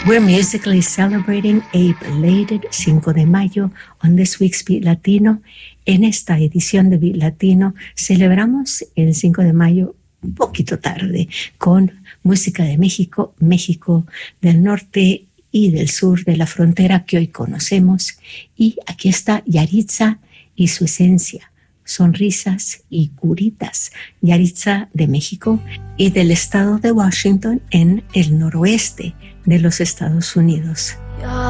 We're musically celebrating a belated 5 de mayo on this week's Beat Latino. En esta edición de Beat Latino celebramos el 5 de mayo un poquito tarde con música de México, México del norte y del sur de la frontera que hoy conocemos. Y aquí está Yaritza y su esencia, sonrisas y curitas. Yaritza de México y del estado de Washington en el noroeste de los Estados Unidos.